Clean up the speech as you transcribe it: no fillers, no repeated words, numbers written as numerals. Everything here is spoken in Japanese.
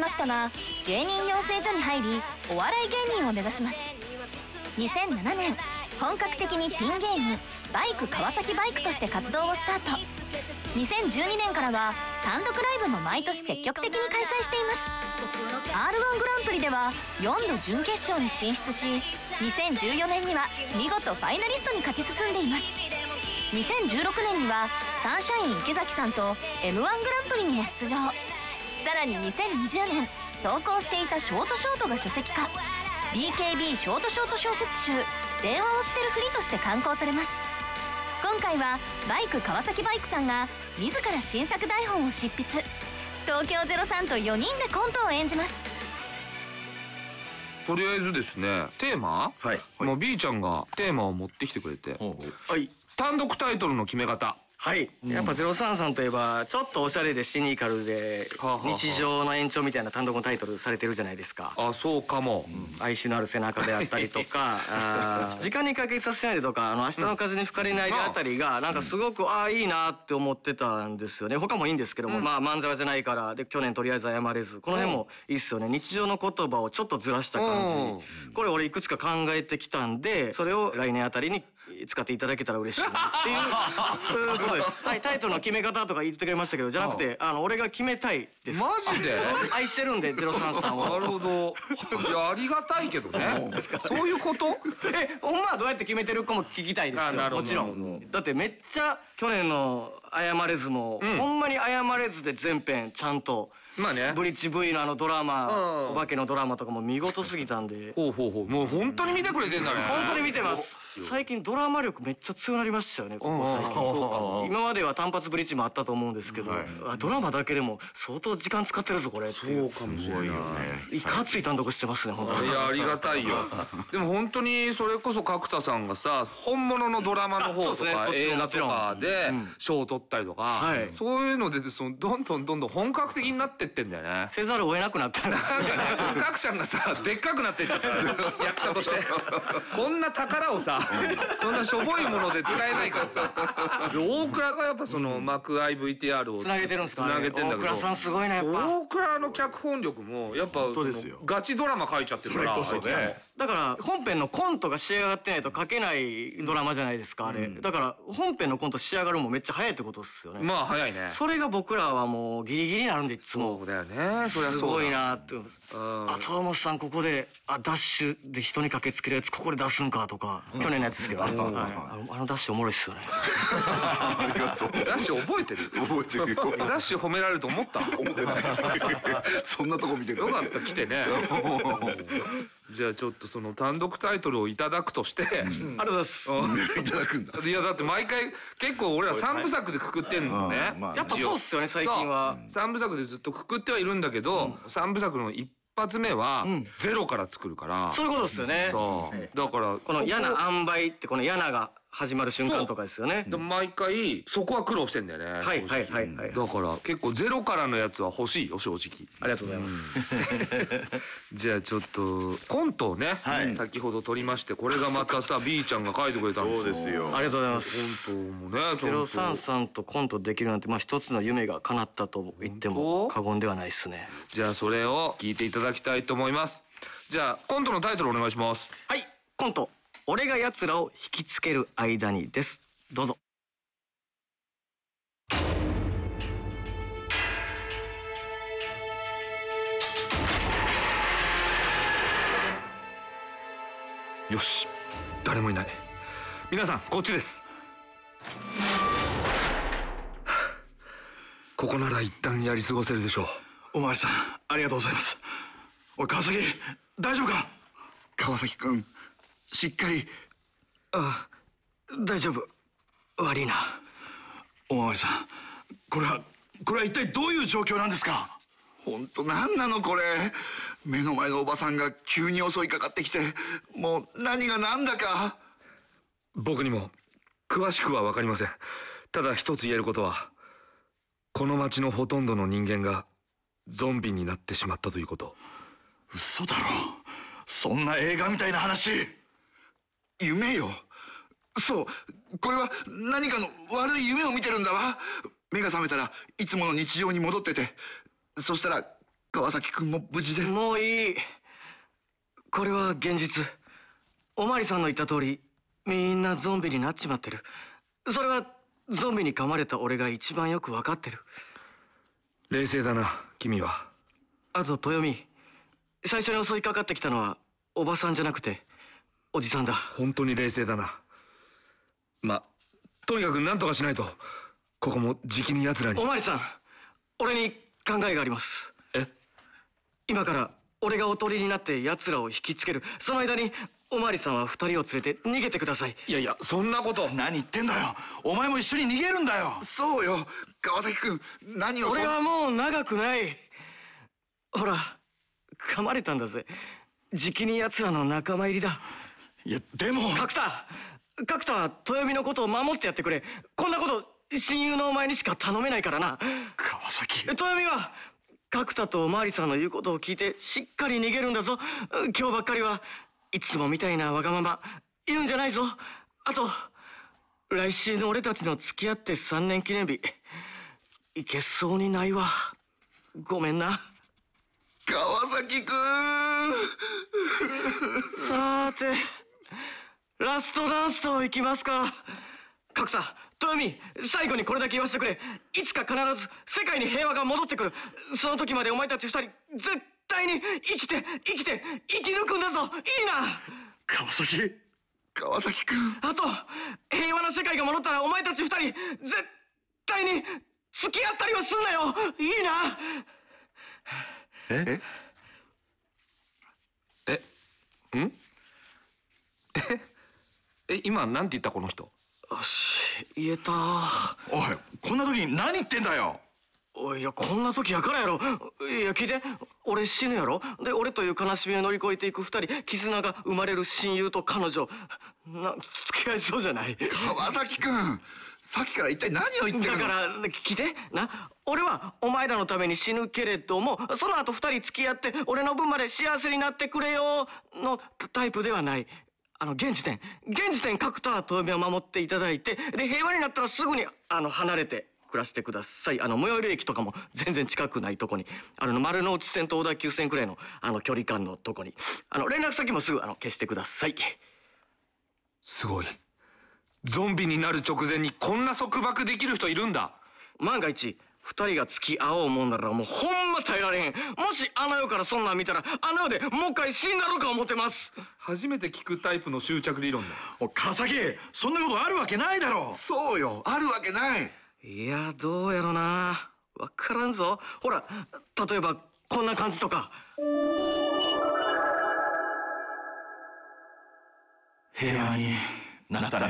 ましたが、芸人養成所に入りお笑い芸人を目指します。2007年、本格的にピン芸人バイク川崎バイクとして活動をスタート。2012年からは単独ライブも毎年積極的に開催しています。 R1 グランプリでは4度準決勝に進出し、2014年には見事ファイナリストに勝ち進んでいます。2016年にはサンシャイン池崎さんと M1 グランプリにも出場。さらに2020年、投稿していたショートショートが書籍化、 BKB ショート小説集「電話をしてるふり」として刊行されます。今回はバイク川崎バイクさんが自ら新作台本を執筆。東京03と4人でコントを演じます。 とりあえずですね、テーマ、はい、もう B ちゃんがテーマを持ってきてくれて、はい、単独タイトルの決め方。 はい、やっぱ03さんといえばちょっとおしゃれでシニカルで日常の延長みたいな単独のタイトルされてるじゃないですか。 あ、そうかも。 哀愁のある背中であったりとか時間にかけさせないでとか、明日の風に吹かれないであたりがなんかすごくいいなって思ってたんですよね。他もいいんですけども、まあまんざらじゃないからで、去年とりあえず謝れず、この辺もいいっすよね。日常の言葉をちょっとずらした感じ、これ俺いくつか考えてきたんで、それを来年あたりに使っていただけたら嬉しいなっていうことです。はい、タイトルの決め方とか言ってくれましたけど、じゃなくて俺が決めたいです。 マジで愛してるんで03さんを。 なるほど。いや、ありがたいけどね。そういうこと？ ほんまはどうやって決めてるかも聞きたいですよ。もちろん。だってめっちゃ去年の謝れずも、ほんまに謝れずで全編ちゃんと、まあね、ブリッジ V のドラマ、お化けのドラマとかも見事すぎたんで。 ほうほうほう。もう本当に見てくれてんだね。 本当に見てます。最近ドラマ力めっちゃ強くなりましたよね、ここ最近。今までは単発ブリッジもあったと思うんですけど、ドラマだけでも相当時間使ってるぞこれっていう。 そうかもしれないよね。 いかつい単独してますね、本当に。 いや、ありがたいよ。でも本当にそれこそ角田さんがさ、本物のドラマの方とか映画とかで賞を取ったりとか、そういうのでどんどん本格的になってってんだよね。 せざるを得なくなったんですなんかね、角ちゃんがさ、でっかくなってっちゃった役者として。こんな宝をさ、そんなしょぼいもので使えないからさ。大倉がやっぱその幕愛 VTR をつなげてるんですか？ つなげてんだけど、 大倉さんすごいね、やっぱ。 大倉の脚本力もやっぱガチドラマ書いちゃってるから。 だから本編のコントが仕上がってないと書けないドラマじゃないですか、あれ。だから本編のコント仕上がるもめっちゃ早いってことですよね。 まあ早いね。 それが僕らはもうギリギリになるんで、いつも。 そうだよね。そりゃすごいなって。東本さんここでダッシュで人に駆けつけるやつここで出すんかとか、去年のやつですけど、あのダッシュおもろいっすよね。 ダッシュ覚えてる？ 覚えてるよ。 ダッシュ褒められると思った？ 思ってない。そんなとこ見てる。 よかった、来てね。じゃあちょっとその単独タイトルをいただくとして。 ありがとうございます。 いただくんだ。 いや、だって毎回結構俺ら3部作でくくってんのね。 やっぱそうっすよね、最近は。 3部作でずっとくくってはいるんだけど、3部作の一発目はゼロから作るから。 そういうことですよね。 そう。だからこの嫌な塩梅って、この嫌なが始まる瞬間とかですよね。 でも毎回そこは苦労してんだよね。 はいはいはいはい。 だから結構ゼロからのやつは欲しいよ、正直。 ありがとうございます。 じゃあちょっとコントをね、先ほど撮りまして、これがまたさ B ちゃんが書いてくれたんですよ。 そうですよ。 ありがとうございます。 コントもね、 03さんとコントできるなんて、まあ一つの夢が叶ったと言っても過言ではないですね。 じゃあそれを聞いていただきたいと思います。じゃあコントのタイトルお願いします。 はい、コント俺が奴らを引きつける間にです。どうぞ。 よし、誰もいない。皆さんこっちです。ここなら一旦やり過ごせるでしょう。 お前さん、ありがとうございます。おい、川崎、大丈夫か？川崎君、しっかり。 ああ、大丈夫。悪いな。 おまわりさん、これは一体どういう状況なんですか？本当なんなのこれ。目の前のおばさんが急に襲いかかってきて、もう何が何だか。 僕にも詳しくは分かりません。ただ一つ言えることは、この町のほとんどの人間がゾンビになってしまったということ。 嘘だろ。そんな映画みたいな話。夢よ。そう、これは何かの悪い夢を見てるんだわ。目が覚めたらいつもの日常に戻ってて、そしたら川崎君も無事で。 もういい。これは現実。おまわりさんの言った通り、みんなゾンビになっちまってる。それはゾンビに噛まれた俺が一番よく分かってる。 冷静だな、君は。 あと豊美、最初に襲いかかってきたのはおばさんじゃなくておじさんだ。 本当に冷静だな。とにかく何とかしないと。ここもじきに奴らに。 おまわりさん、俺に考えがあります。今から俺がおとりになって奴らを引きつける。その間におまわりさんは2人を連れて逃げてください。 いやいや、そんなこと。 何言ってんだよ。お前も一緒に逃げるんだよ。そうよ、川崎君、何を。 俺はもう長くない。ほら、噛まれたんだぜ。じきに奴らの仲間入りだ。 いや、でも。 角田は豊美のことを守ってやってくれ。こんなこと親友のお前にしか頼めないからな。 川崎。 豊美は角田とおまわりさんの言うことを聞いてしっかり逃げるんだぞ。今日ばっかりはいつもみたいなわがまま言うんじゃないぞ。あと来週の俺たちの付き合って3年記念日、いけそうにないわ。ごめんな川崎くん。 さーて、ラストダンスといきますか。角田、豊美、最後にこれだけ言わせてくれ。いつか必ず世界に平和が戻ってくる。その時までお前たち2人絶対に生き抜くんだぞ。いいな。 川崎くん。 あと平和な世界が戻ったらお前たち2人絶対に付き合ったりはすんなよ。いいな。 今なんて言ったこの人。 よし、言えた。 おい、こんな時に何言ってんだよ。 おい、いや、こんな時やからやろ。いや、聞いて、俺死ぬやろ。で、俺という悲しみを乗り越えていく2人、絆が生まれる親友と彼女、付き合いそうじゃない。 川崎くん、さっきから一体何を言ってるの。 だから聞いてな。俺はお前らのために死ぬけれども、その後2人付き合って俺の分まで幸せになってくれよのタイプではない。現時点角田は豊美を守っていただいて、で平和になったらすぐに離れて暮らしてください。最寄り駅とかも全然近くないとこに、丸の内線と小田急線くらいの距離感のとこに、連絡先もすぐ消してください。 すごい。ゾンビになる直前にこんな束縛できる人いるんだ。 万が一2人が付き合おうもんならもうほんま耐えられへん。もし世からそんなん見たら世でもう一回死んだろうか思ってます。 初めて聞くタイプの執着理論だ。 川崎、そんなことあるわけないだろ。そうよ、あるわけない。 いや、どうやろな。わからんぞ。ほら、例えばこんな感じとか。 平和になったら